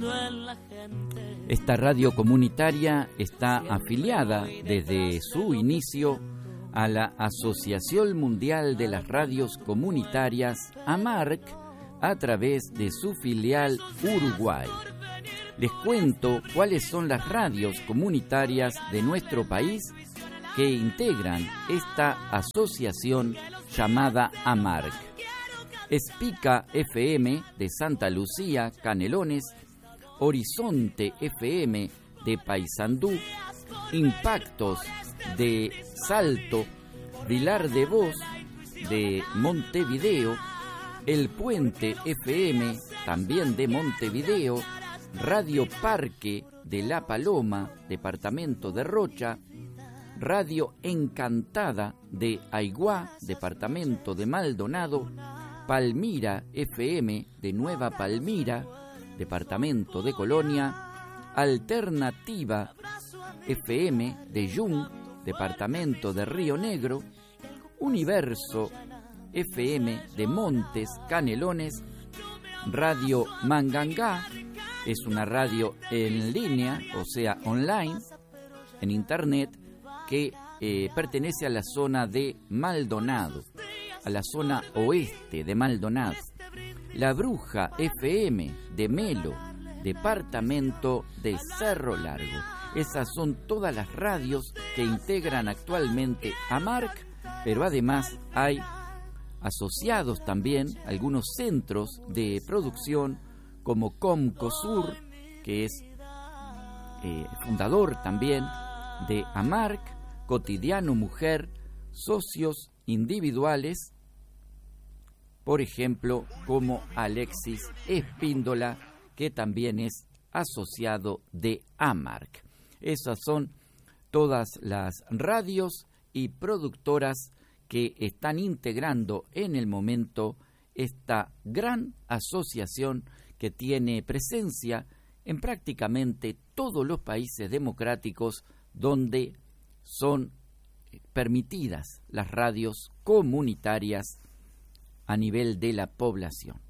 Esta radio comunitaria está afiliada desde su inicio a la Asociación Mundial de las Radios Comunitarias, AMARC, a través de su filial Uruguay. Les cuento cuáles son las radios comunitarias de nuestro país que integran esta asociación llamada AMARC. Espica FM de Santa Lucía, Canelones, Horizonte FM de Paysandú, Impactos de Salto, Vilar de Voz de Montevideo, El Puente FM también de Montevideo, Radio Parque de La Paloma, departamento de Rocha, Radio Encantada de Aiguá, departamento de Maldonado, Palmira FM de Nueva Palmira, departamento de Colonia, Alternativa FM de Yung, departamento de Río Negro, Universo FM de Montes, Canelones, Radio Mangangá, es una radio en línea, o sea, online, en internet, que pertenece a la zona de Maldonado, a la zona oeste de Maldonado. La Bruja FM de Melo, departamento de Cerro Largo. Esas son todas las radios que integran actualmente AMARC, pero además hay asociados también algunos centros de producción como Comcosur, que es fundador también de AMARC, Cotidiano Mujer, socios individuales, por ejemplo, como Alexis Espíndola, que también es asociado de AMARC. Esas son todas las radios y productoras que están integrando en el momento esta gran asociación que tiene presencia en prácticamente todos los países democráticos donde son permitidas las radios comunitarias a nivel de la población.